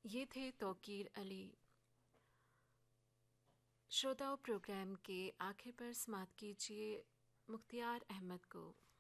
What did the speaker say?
ये थे तौकीर अली। श्रोताओं, प्रोग्राम के आखिर पर समाप्त कीजिए मुख्तियार अहमद को।